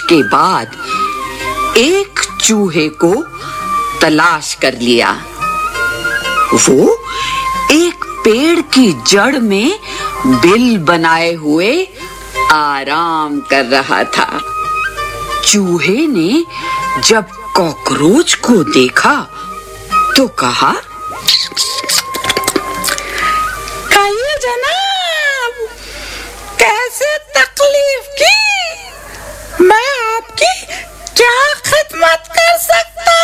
के बाद एक चूहे को तलाश कर लिया। वो एक पेड़ की जड़ में बिल बनाए हुए आराम कर रहा था। चूहे ने जब कॉकरोच को देखा तो कहा, कहिए जनाब, कैसे तकलीफ की? मैं आपकी क्या खिदमत कर सकता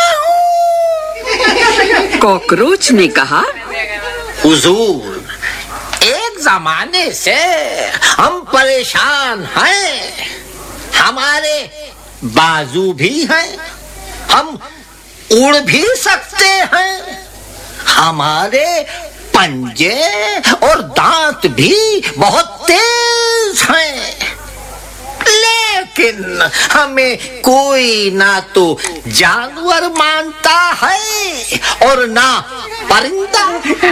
हूँ? कॉकरोच ने कहा, हुजूर, एक जमाने से हम परेशान हैं। हमारे बाजू भी हैं, हम उड़ भी सकते हैं, हमारे पंजे और दांत भी बहुत तेज हैं, लेकिन हमें कोई ना तो जानवर मानता है और ना परिंदा।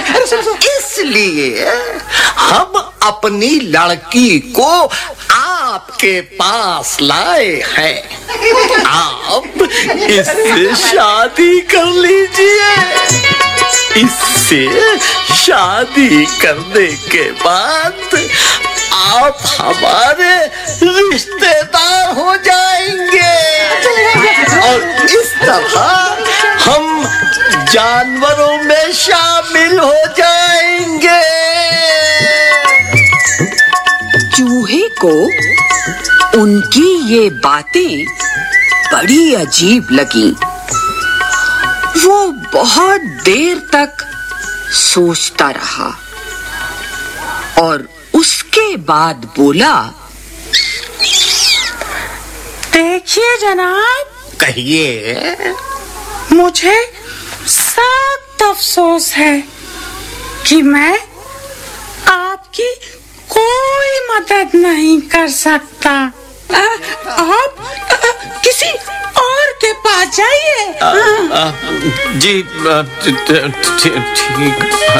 इसलिए हम अपनी लड़की को आपके पास लाए हैं। आप इससे शादी कर लीजिए। इससे शादी करने के बाद आप हमारे रिश्तेदार हो जाएंगे और इस तरह हम जानवरों में शामिल हो जाएंगे। चूहे को उनकी ये बातें बड़ी अजीब लगी। वो बहुत देर तक सोचता रहा और उसके बाद बोला, देखिए जनाब, कहिए। मुझे सख्त अफसोस है कि मैं आपकी कोई मदद नहीं कर सकता। आप किसी और के पास जाइए। जी ठीक।